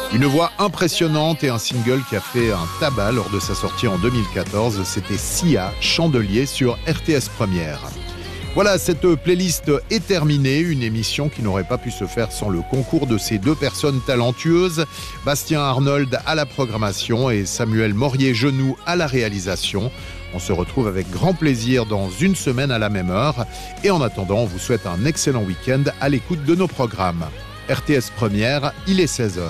Une voix impressionnante et un single qui a fait un tabac lors de sa sortie en 2014, c'était Sia, Chandelier sur RTS Première. Voilà, cette playlist est terminée, une émission qui n'aurait pas pu se faire sans le concours de ces deux personnes talentueuses, Bastien Arnold à la programmation et Samuel Morier-Genoux à la réalisation. On se retrouve avec grand plaisir dans une semaine à la même heure. Et en attendant, on vous souhaite un excellent week-end à l'écoute de nos programmes. RTS Première, il est 16h.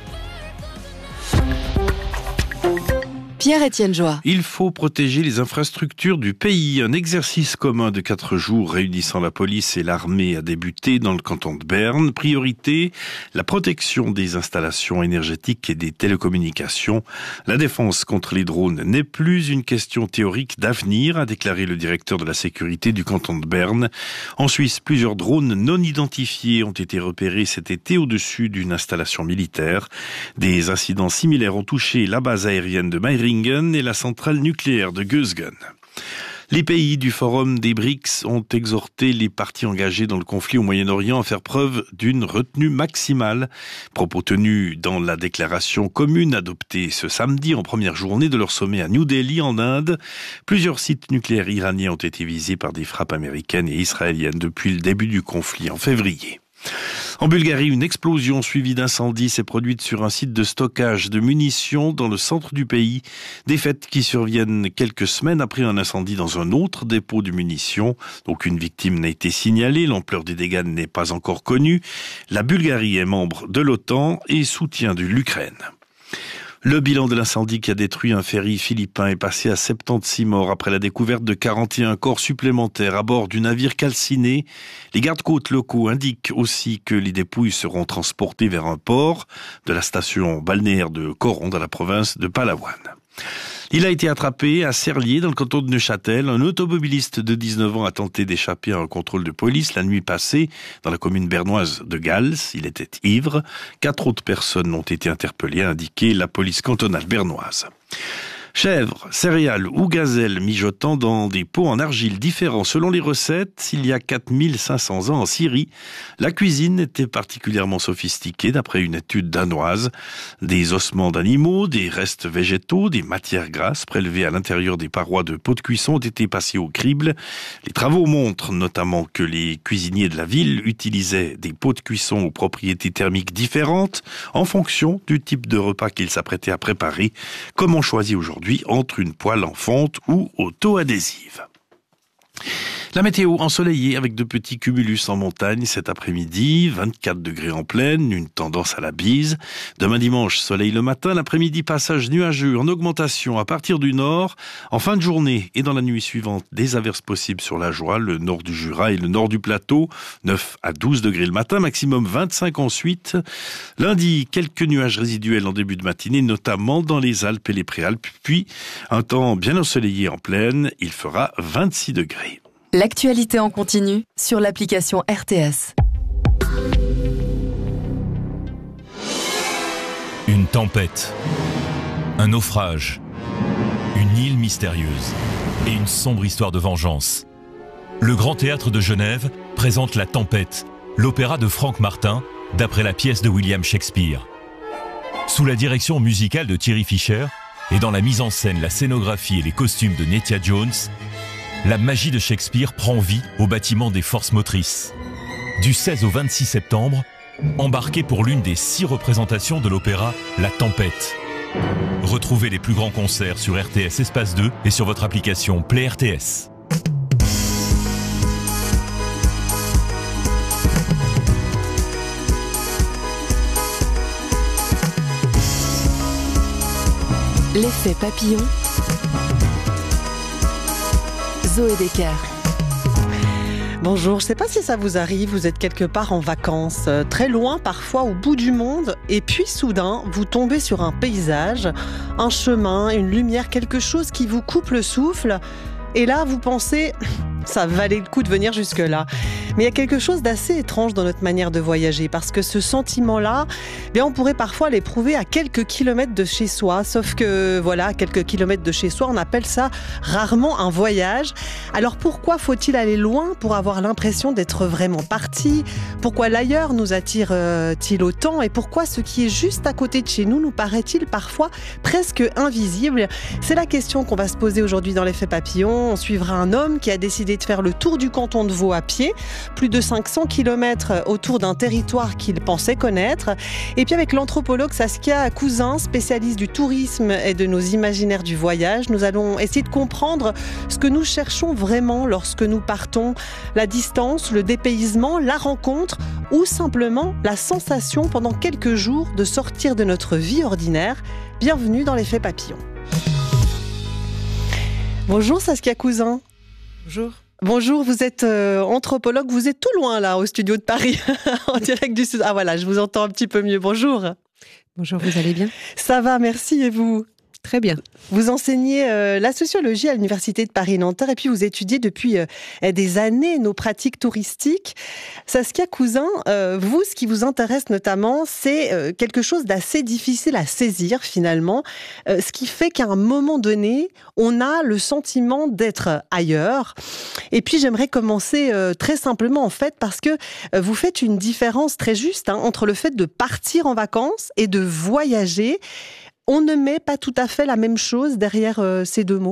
Pierre-Étienne Joie. Il faut protéger les infrastructures du pays. Un exercice commun de 4 jours réunissant la police et l'armée a débuté dans le canton de Berne. Priorité, la protection des installations énergétiques et des télécommunications. La défense contre les drones n'est plus une question théorique d'avenir, a déclaré le directeur de la sécurité du canton de Berne. En Suisse, plusieurs drones non identifiés ont été repérés cet été au-dessus d'une installation militaire. Des incidents similaires ont touché la base aérienne de Meiringen et la centrale nucléaire de Gösgen. Les pays du Forum des BRICS ont exhorté les parties engagées dans le conflit au Moyen-Orient à faire preuve d'une retenue maximale. Propos tenus dans la déclaration commune adoptée ce samedi en première journée de leur sommet à New Delhi en Inde. Plusieurs sites nucléaires iraniens ont été visés par des frappes américaines et israéliennes depuis le début du conflit en février. En Bulgarie, une explosion suivie d'incendie s'est produite sur un site de stockage de munitions dans le centre du pays. Des faits qui surviennent quelques semaines après un incendie dans un autre dépôt de munitions. Aucune victime n'a été signalée, l'ampleur des dégâts n'est pas encore connue. La Bulgarie est membre de l'OTAN et soutient l'Ukraine. Le bilan de l'incendie qui a détruit un ferry philippin est passé à 76 morts après la découverte de 41 corps supplémentaires à bord du navire calciné. Les gardes-côtes locaux indiquent aussi que les dépouilles seront transportées vers un port de la station balnéaire de Coron dans la province de Palawan. Il a été attrapé à Serlier, dans le canton de Neuchâtel. Un automobiliste de 19 ans a tenté d'échapper à un contrôle de police la nuit passée dans la commune bernoise de Gals. Il était ivre. 4 autres personnes ont été interpellées, a indiqué la police cantonale bernoise. Chèvres, céréales ou gazelles mijotant dans des pots en argile différents selon les recettes. Il y a 4500 ans en Syrie, la cuisine était particulièrement sophistiquée d'après une étude danoise. Des ossements d'animaux, des restes végétaux, des matières grasses prélevées à l'intérieur des parois de pots de cuisson ont été passés au crible. Les travaux montrent notamment que les cuisiniers de la ville utilisaient des pots de cuisson aux propriétés thermiques différentes en fonction du type de repas qu'ils s'apprêtaient à préparer, comme on choisit aujourd'hui entre une poêle en fonte ou auto-adhésive. La météo ensoleillée avec de petits cumulus en montagne cet après-midi, 24 degrés en plaine, une tendance à la bise. Demain dimanche, soleil le matin, l'après-midi passage nuageux en augmentation à partir du nord. En fin de journée et dans la nuit suivante, des averses possibles sur la Joie, le nord du Jura et le nord du plateau, 9 à 12 degrés le matin, maximum 25 ensuite. Lundi, quelques nuages résiduels en début de matinée, notamment dans les Alpes et les Préalpes, puis un temps bien ensoleillé en plaine, il fera 26 degrés. L'actualité en continu sur l'application RTS. Une tempête, un naufrage, une île mystérieuse et une sombre histoire de vengeance. Le Grand Théâtre de Genève présente La Tempête, l'opéra de Frank Martin, d'après la pièce de William Shakespeare. Sous la direction musicale de Thierry Fischer et dans la mise en scène, la scénographie et les costumes de Nettia Jones, la magie de Shakespeare prend vie au bâtiment des forces motrices. Du 16 au 26 septembre, embarquez pour l'une des 6 représentations de l'opéra La Tempête. Retrouvez les plus grands concerts sur RTS Espace 2 et sur votre application Play RTS. L'effet papillon. Zoé Decker. Bonjour, je ne sais pas si ça vous arrive, vous êtes quelque part en vacances, très loin parfois au bout du monde, et puis soudain, vous tombez sur un paysage, un chemin, une lumière, quelque chose qui vous coupe le souffle, et là vous pensez, ça valait le coup de venir jusque-là. Mais il y a quelque chose d'assez étrange dans notre manière de voyager, parce que ce sentiment-là, on pourrait parfois l'éprouver à quelques kilomètres de chez soi, sauf que voilà, quelques kilomètres de chez soi, on appelle ça rarement un voyage. Alors pourquoi faut-il aller loin pour avoir l'impression d'être vraiment parti ? Pourquoi l'ailleurs nous attire-t-il autant ? Et pourquoi ce qui est juste à côté de chez nous nous paraît-il parfois presque invisible ? C'est la question qu'on va se poser aujourd'hui dans l'effet papillon. On suivra un homme qui a décidé de faire le tour du canton de Vaud à pied, plus de 500 km autour d'un territoire qu'il pensait connaître. Et puis avec l'anthropologue Saskia Cousin, spécialiste du tourisme et de nos imaginaires du voyage, nous allons essayer de comprendre ce que nous cherchons vraiment lorsque nous partons. La distance, le dépaysement, la rencontre ou simplement la sensation pendant quelques jours de sortir de notre vie ordinaire. Bienvenue dans l'effet papillon. Bonjour Saskia Cousin. Bonjour. Bonjour, vous êtes anthropologue, vous êtes tout loin là au studio de Paris, en direct du sud. Ah voilà, je vous entends un petit peu mieux. Bonjour. Bonjour, vous allez bien ? Ça va, merci, et vous ? Très bien. Vous enseignez la sociologie à l'Université de Paris-Nanterre et puis vous étudiez depuis des années nos pratiques touristiques. Saskia Cousin, vous, ce qui vous intéresse notamment, c'est quelque chose d'assez difficile à saisir finalement, ce qui fait qu'à un moment donné, on a le sentiment d'être ailleurs. Et puis j'aimerais commencer très simplement en fait parce que vous faites une différence très juste entre le fait de partir en vacances et de voyager. On ne met pas tout à fait la même chose derrière ces deux mots ?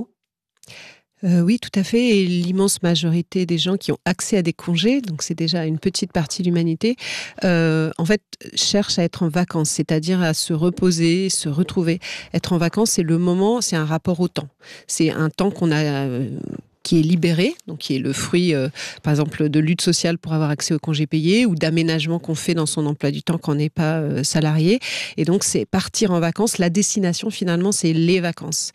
Oui, tout à fait. Et l'immense majorité des gens qui ont accès à des congés, donc c'est déjà une petite partie de l'humanité, en fait, cherchent à être en vacances, c'est-à-dire à se reposer, se retrouver. Être en vacances, c'est le moment, c'est un rapport au temps. C'est un temps qu'on a... qui est libéré, donc qui est le fruit, par exemple, de lutte sociale pour avoir accès aux congés payés ou d'aménagement qu'on fait dans son emploi du temps quand on n'est pas salarié. Et donc, c'est partir en vacances. La destination, finalement, c'est les vacances.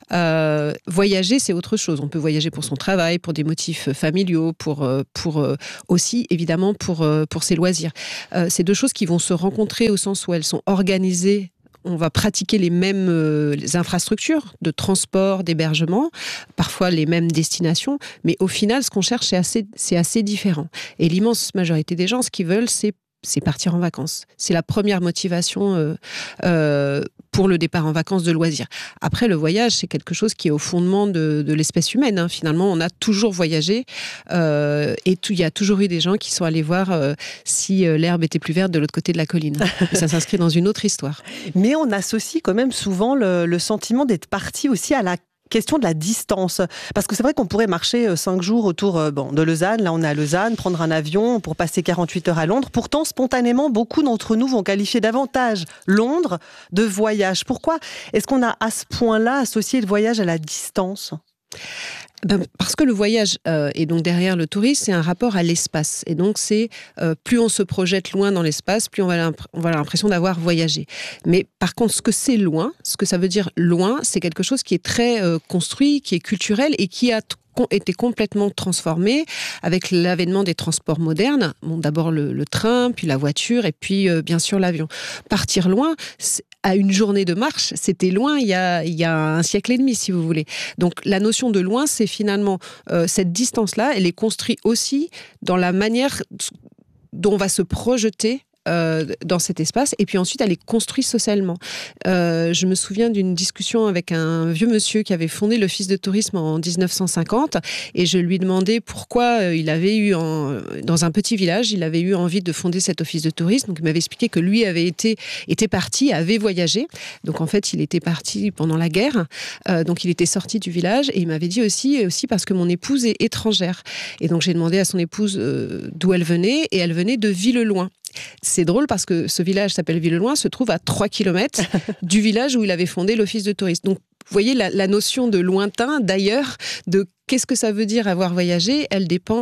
Voyager, c'est autre chose. On peut voyager pour son travail, pour des motifs familiaux, pour aussi, évidemment, pour ses loisirs. C'est deux choses qui vont se rencontrer au sens où elles sont organisées. On va pratiquer les mêmes infrastructures de transport, d'hébergement, parfois les mêmes destinations, mais au final, ce qu'on cherche, c'est assez différent. Et l'immense majorité des gens, ce qu'ils veulent, c'est partir en vacances. C'est la première motivation pour le départ en vacances de loisirs. Après, le voyage, c'est quelque chose qui est au fondement de l'espèce humaine. Finalement, on a toujours voyagé et il y a toujours eu des gens qui sont allés voir si l'herbe était plus verte de l'autre côté de la colline. Et ça s'inscrit dans une autre histoire. Mais on associe quand même souvent le sentiment d'être parti aussi à la question de la distance. Parce que c'est vrai qu'on pourrait marcher 5 jours autour de Lausanne. Là, on est à Lausanne, prendre un avion pour passer 48 heures à Londres. Pourtant, spontanément, beaucoup d'entre nous vont qualifier davantage Londres de voyage. Pourquoi est-ce qu'on a à ce point-là associé le voyage à la distance ? Parce que le voyage, et donc derrière le tourisme, c'est un rapport à l'espace. Et donc, c'est plus on se projette loin dans l'espace, plus on va avoir l'impression d'avoir voyagé. Mais par contre, ce que c'est loin, ce que ça veut dire loin, c'est quelque chose qui est très construit, qui est culturel et qui a été complètement transformé avec l'avènement des transports modernes. Bon, d'abord le train, puis la voiture et puis bien sûr l'avion. Partir loin, à une journée de marche, c'était loin il y a un siècle et demi, si vous voulez. Donc la notion de loin, c'est finalement cette distance-là, elle est construite aussi dans la manière dont on va se projeter dans cet espace, et puis ensuite elle est construite socialement. Je me souviens d'une discussion avec un vieux monsieur qui avait fondé l'Office de tourisme en 1950, et je lui demandais pourquoi il avait eu, dans un petit village, il avait eu envie de fonder cet office de tourisme. Donc il m'avait expliqué que lui était parti, avait voyagé. Donc en fait, il était parti pendant la guerre, donc il était sorti du village, et il m'avait dit aussi parce que mon épouse est étrangère. Et donc j'ai demandé à son épouse d'où elle venait, et elle venait de Villeloin. C'est drôle parce que ce village s'appelle Villeloin, se trouve à 3 km du village où il avait fondé l'office de tourisme. Donc, vous voyez, la notion de lointain, d'ailleurs, de qu'est-ce que ça veut dire avoir voyagé, elle dépend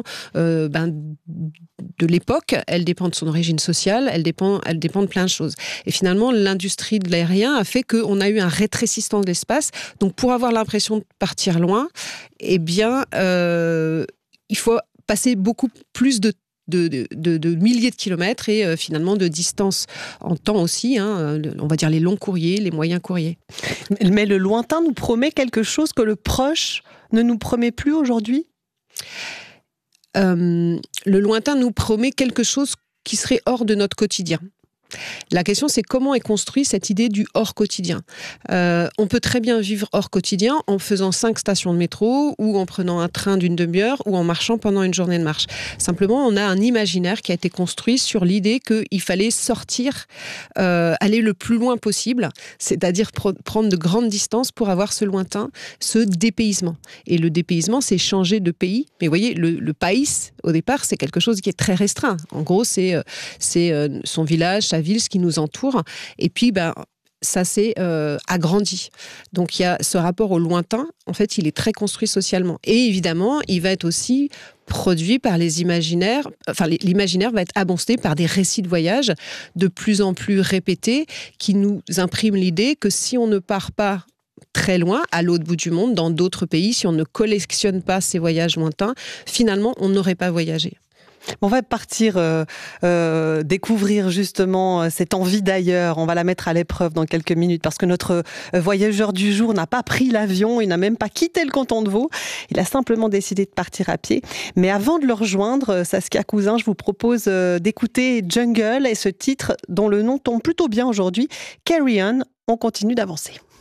de l'époque, elle dépend de son origine sociale, elle dépend de plein de choses. Et finalement, l'industrie de l'aérien a fait qu'on a eu un rétrécissement de l'espace. Donc, pour avoir l'impression de partir loin, eh bien, il faut passer beaucoup plus de milliers de kilomètres et finalement de distance en temps aussi, on va dire les longs courriers, les moyens courriers. Mais le lointain nous promet quelque chose que le proche ne nous promet plus aujourd'hui ? le lointain nous promet quelque chose qui serait hors de notre quotidien. La question, c'est comment est construite cette idée du hors quotidien. On peut très bien vivre hors quotidien en faisant 5 stations de métro ou en prenant un train d'une demi-heure ou en marchant pendant une journée de marche. Simplement, on a un imaginaire qui a été construit sur l'idée qu'il fallait sortir, aller le plus loin possible, c'est-à-dire prendre de grandes distances pour avoir ce lointain, ce dépaysement. Et le dépaysement, c'est changer de pays. Mais vous voyez, le pays, au départ, c'est quelque chose qui est très restreint. En gros, c'est son village, sa ville, ce qui nous entoure. Et puis, ça s'est agrandi. Donc, il y a ce rapport au lointain. En fait, il est très construit socialement. Et évidemment, il va être aussi produit par les imaginaires. Enfin, l'imaginaire va être abondé par des récits de voyage de plus en plus répétés qui nous impriment l'idée que si on ne part pas très loin, à l'autre bout du monde, dans d'autres pays, si on ne collectionne pas ces voyages lointains, finalement, on n'aurait pas voyagé. On va partir découvrir justement cette envie d'ailleurs. On va la mettre à l'épreuve dans quelques minutes parce que notre voyageur du jour n'a pas pris l'avion, il n'a même pas quitté le canton de Vaud. Il a simplement décidé de partir à pied. Mais avant de le rejoindre, Saskia Cousin, je vous propose d'écouter Jungle et ce titre dont le nom tombe plutôt bien aujourd'hui, Carry On. On continue d'avancer.